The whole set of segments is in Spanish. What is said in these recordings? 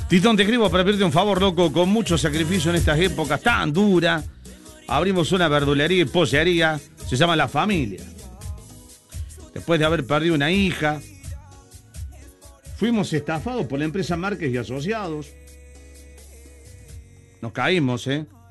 Titón, te escribo para pedirte un favor, loco, con mucho sacrificio en estas épocas tan duras. Abrimos una verdulería y pollería, se llama La Familia. Después de haber perdido una hija, fuimos estafados por la empresa Márquez y Asociados. Nos caímos,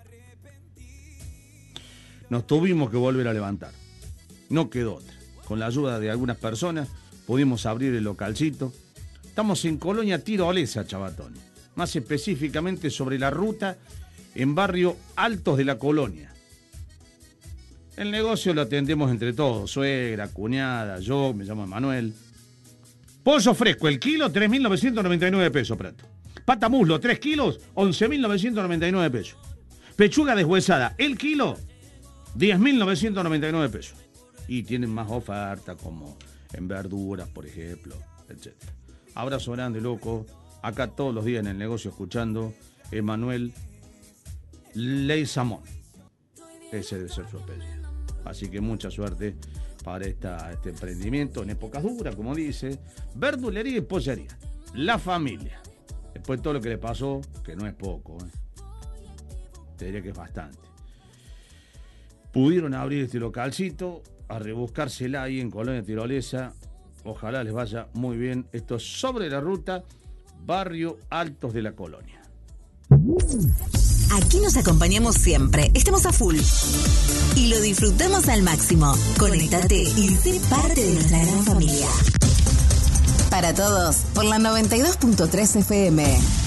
Nos tuvimos que volver a levantar. No quedó otra. Con la ayuda de algunas personas pudimos abrir el localcito. Estamos en Colonia Tirolesa, Chabatoni. Más específicamente sobre la ruta en barrio Altos de la Colonia. El negocio lo atendemos entre todos. Suegra, cuñada, yo, me llamo Manuel. Pollo fresco, el kilo, 3.999 pesos, Prato. Pata muslo, 3 kilos, 11.999 pesos. Pechuga deshuesada, el kilo, 10.999 pesos. Y tienen más ofertas como en verduras, por ejemplo, etc. Abrazo grande, loco. Acá todos los días en el negocio escuchando Emanuel Leizamón. Ese debe ser su apellido. Así que mucha suerte para este emprendimiento en épocas duras, como dice. Verdulería y pollería. La Familia. Después todo lo que le pasó, que no es poco, te diría que es bastante. Pudieron abrir este localcito, a rebuscársela ahí en Colonia Tirolesa. Ojalá les vaya muy bien. Esto es sobre la ruta Barrio Altos de la Colonia. Aquí nos acompañamos siempre. Estamos a full. Y lo disfrutamos al máximo. Conéctate y sé parte de nuestra gran familia. Para todos, por la 92.3 FM.